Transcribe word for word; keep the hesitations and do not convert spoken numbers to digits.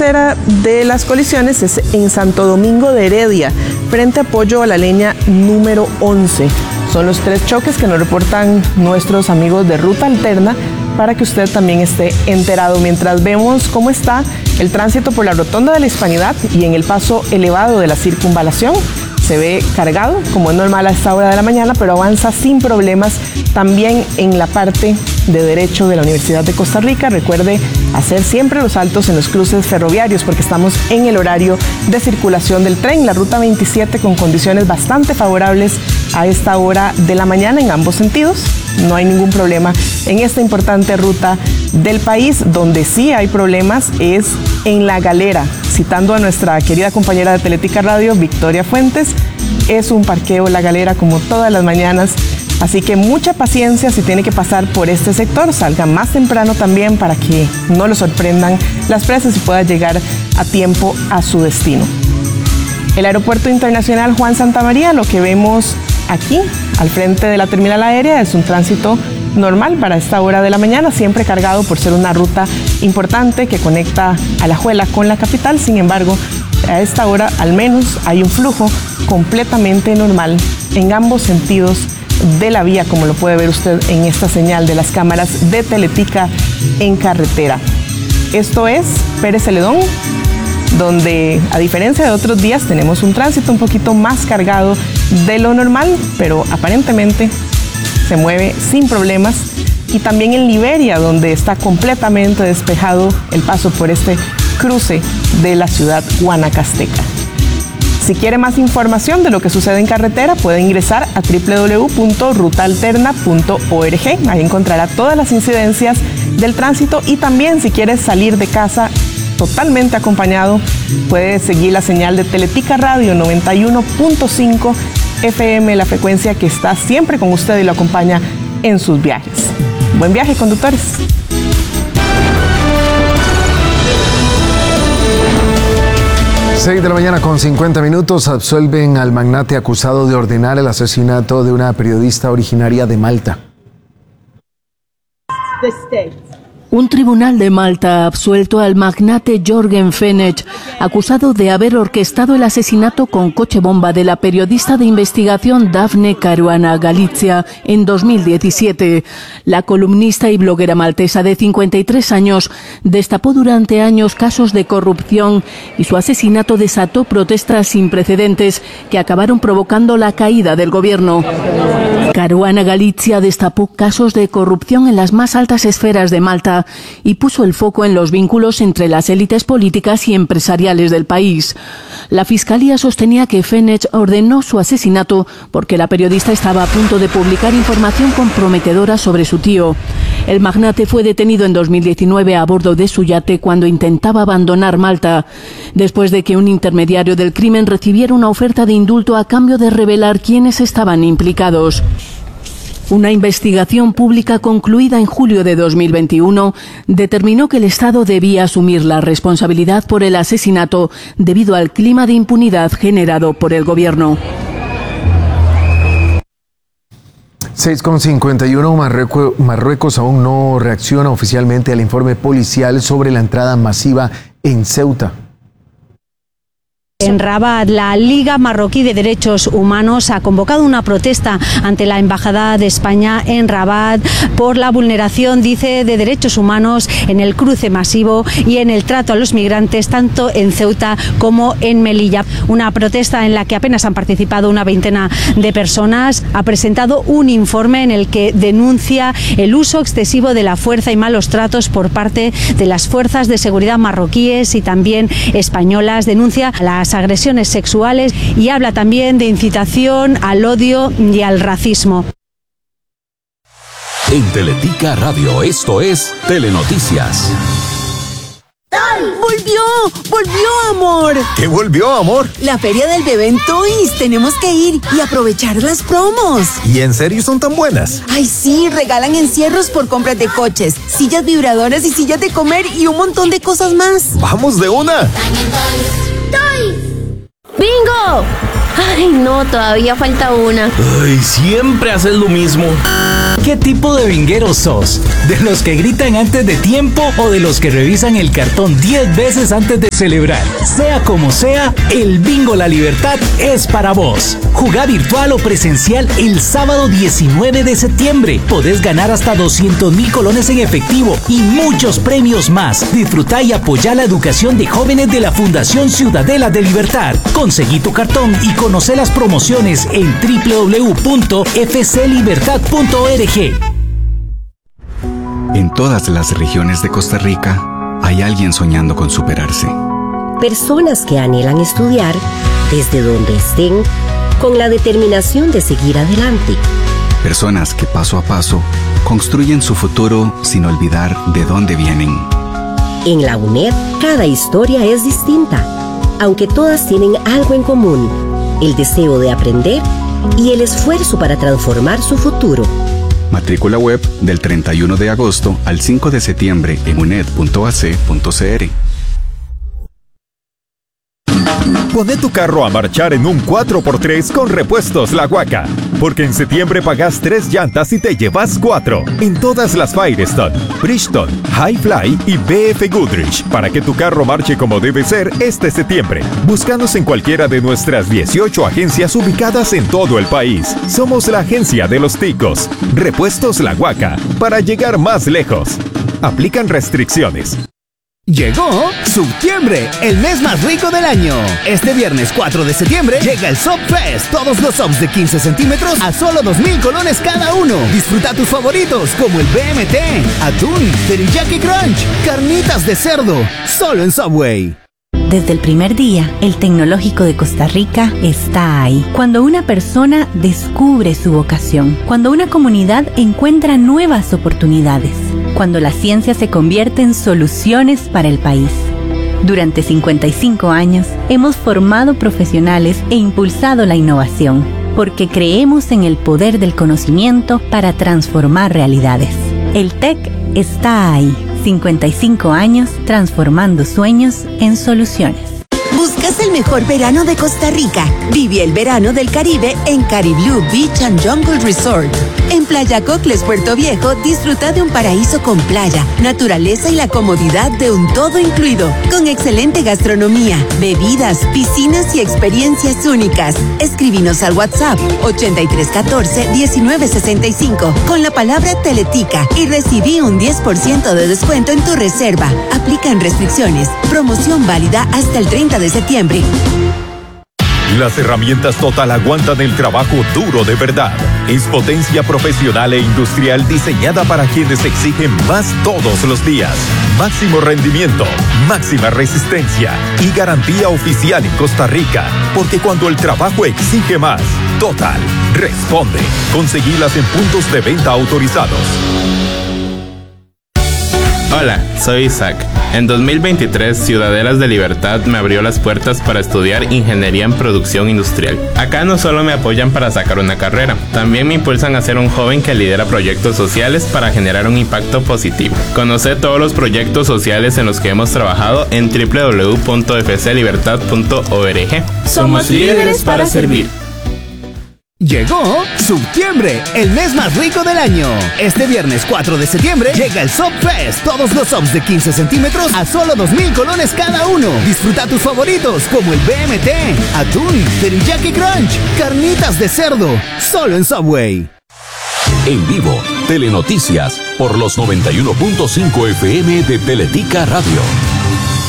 tercera de las colisiones es en Santo Domingo de Heredia, frente a Pollo a la Leña número once. Son los tres choques que nos reportan nuestros amigos de Ruta Alterna para que usted también esté enterado. Mientras vemos cómo está el tránsito por la Rotonda de la Hispanidad y en el paso elevado de la Circunvalación, se ve cargado, como es normal a esta hora de la mañana, pero avanza sin problemas también en la parte de Derecho de la Universidad de Costa Rica. Recuerde hacer siempre los altos en los cruces ferroviarios porque estamos en el horario de circulación del tren. La ruta veintisiete con condiciones bastante favorables a esta hora de la mañana en ambos sentidos. No hay ningún problema en esta importante ruta del país. Donde sí hay problemas es en La Galera. Citando a nuestra querida compañera de Teletica Radio, Victoria Fuentes, es un parqueo La Galera como todas las mañanas. Así que mucha paciencia si tiene que pasar por este sector. Salga más temprano también para que no lo sorprendan las presas y pueda llegar a tiempo a su destino. El Aeropuerto Internacional Juan Santamaría, lo que vemos aquí al frente de la terminal aérea, es un tránsito normal para esta hora de la mañana, siempre cargado por ser una ruta importante que conecta Alajuela con la capital. Sin embargo, a esta hora al menos hay un flujo completamente normal en ambos sentidos de la vía, como lo puede ver usted en esta señal de las cámaras de Teletica en carretera. Esto es Pérez Celedón, donde a diferencia de otros días tenemos un tránsito un poquito más cargado de lo normal, pero aparentemente se mueve sin problemas. Y también en Liberia, donde está completamente despejado el paso por este cruce de la ciudad guanacasteca. Si quiere más información de lo que sucede en carretera, puede ingresar a doble u doble u doble u punto ruta alterna punto org. Ahí encontrará todas las incidencias del tránsito y también si quiere salir de casa totalmente acompañado, puede seguir la señal de Teletica Radio noventa y uno punto cinco F M, la frecuencia que está siempre con usted y lo acompaña en sus viajes. Buen viaje, conductores. seis de la mañana con cincuenta minutos, absuelven al magnate acusado de ordenar el asesinato de una periodista originaria de Malta. Un tribunal de Malta ha absuelto al magnate Jørgen Fenech, acusado de haber orquestado el asesinato con coche bomba de la periodista de investigación Daphne Caruana Galizia en dos mil diecisiete. La columnista y bloguera maltesa de cincuenta y tres años destapó durante años casos de corrupción y su asesinato desató protestas sin precedentes que acabaron provocando la caída del gobierno. Caruana Galizia destapó casos de corrupción en las más altas esferas de Malta y puso el foco en los vínculos entre las élites políticas y empresariales del país. La fiscalía sostenía que Fenech ordenó su asesinato porque la periodista estaba a punto de publicar información comprometedora sobre su tío. El magnate fue detenido en dos mil diecinueve a bordo de su yate cuando intentaba abandonar Malta, después de que un intermediario del crimen recibiera una oferta de indulto a cambio de revelar quiénes estaban implicados. Una investigación pública concluida en julio de dos mil veintiuno determinó que el Estado debía asumir la responsabilidad por el asesinato debido al clima de impunidad generado por el gobierno. seis con cincuenta y uno, Marruecos, Marruecos aún no reacciona oficialmente al informe policial sobre la entrada masiva en Ceuta. En Rabat, la Liga Marroquí de Derechos Humanos ha convocado una protesta ante la Embajada de España en Rabat por la vulneración, dice, de derechos humanos en el cruce masivo y en el trato a los migrantes, tanto en Ceuta como en Melilla. Una protesta en la que apenas han participado una veintena de personas. Ha presentado un informe en el que denuncia el uso excesivo de la fuerza y malos tratos por parte de las fuerzas de seguridad marroquíes y también españolas. Denuncia las agresiones sexuales y habla también de incitación al odio y al racismo. En Teletica Radio, esto es Telenoticias. ¡Volvió! ¡Volvió, amor! ¿Qué volvió, amor? La feria del bebé en Toys. Tenemos que ir y aprovechar las promos. ¿Y en serio son tan buenas? Ay, sí, regalan encierros por compras de coches, sillas vibradoras y sillas de comer y un montón de cosas más. ¡Vamos de una! ¡Toys! ¡Bingo! Ay, no, todavía falta una. Ay, siempre haces lo mismo. ¿Qué tipo de vinguero sos? ¿De los que gritan antes de tiempo o de los que revisan el cartón diez veces antes de celebrar? Sea como sea, el Bingo La Libertad es para vos. Jugá virtual o presencial el sábado diecinueve de septiembre. Podés ganar hasta doscientos mil colones en efectivo y muchos premios más. Disfrutá y apoyá la educación de jóvenes de la Fundación Ciudadela de Libertad. Conseguí tu cartón y conoce las promociones en doble u doble u doble u punto f c libertad punto org. En todas las regiones de Costa Rica hay alguien soñando con superarse. Personas que anhelan estudiar desde donde estén con la determinación de seguir adelante. Personas que paso a paso construyen su futuro sin olvidar de dónde vienen. En la UNED, cada historia es distinta, aunque todas tienen algo en común: el deseo de aprender y el esfuerzo para transformar su futuro. Matrícula web del treinta y uno de agosto al cinco de septiembre en uned punto a c punto c r. Poné tu carro a marchar en un cuatro por tres con Repuestos La Huaca, porque en septiembre pagás tres llantas y te llevas cuatro en todas las Firestone, Bridgestone, Highfly y B F Goodrich, para que tu carro marche como debe ser este septiembre. Búscanos en cualquiera de nuestras dieciocho agencias ubicadas en todo el país. Somos la agencia de los ticos. Repuestos La Huaca, para llegar más lejos. Aplican restricciones. Llegó septiembre, el mes más rico del año. Este viernes cuatro de septiembre llega el Sub Fest. Todos los subs de quince centímetros a solo dos mil colones cada uno. Disfruta tus favoritos como el B M T, atún, teriyaki crunch, carnitas de cerdo, solo en Subway. Desde el primer día, el Tecnológico de Costa Rica está ahí. Cuando una persona descubre su vocación, cuando una comunidad encuentra nuevas oportunidades, cuando la ciencia se convierte en soluciones para el país. Durante cincuenta y cinco años, hemos formado profesionales e impulsado la innovación, porque creemos en el poder del conocimiento para transformar realidades. El TEC está ahí. cincuenta y cinco años transformando sueños en soluciones. ¿Buscas el mejor verano de Costa Rica? Vive el verano del Caribe en Cariblue Beach and Jungle Resort. En Playa Cocles, Puerto Viejo, disfruta de un paraíso con playa, naturaleza y la comodidad de un todo incluido, con excelente gastronomía, bebidas, piscinas y experiencias únicas. Escríbenos al WhatsApp ochenta y tres catorce diecinueve sesenta y cinco con la palabra Teletica y recibí un diez por ciento de descuento en tu reserva. Aplican restricciones. Promoción válida hasta el treinta de septiembre. Las herramientas Total aguantan el trabajo duro de verdad. Es potencia profesional e industrial diseñada para quienes exigen más todos los días. Máximo rendimiento, máxima resistencia y garantía oficial en Costa Rica. Porque cuando el trabajo exige más, Total responde. Conseguilas en puntos de venta autorizados. Hola, soy Isaac. En dos mil veintitrés, Ciudadelas de Libertad me abrió las puertas para estudiar Ingeniería en Producción Industrial. Acá no solo me apoyan para sacar una carrera, también me impulsan a ser un joven que lidera proyectos sociales para generar un impacto positivo. Conoce todos los proyectos sociales en los que hemos trabajado en doble u doble u doble u punto f c libertad punto org. Somos líderes para servir. Llegó septiembre, el mes más rico del año. Este viernes cuatro de septiembre llega el Sub Fest. Todos los subs de quince centímetros a solo dos mil colones cada uno. Disfruta tus favoritos como el B M T, atún, teriyaki crunch, carnitas de cerdo, solo en Subway. En vivo, Telenoticias, por los noventa y uno punto cinco F M de Teletica Radio.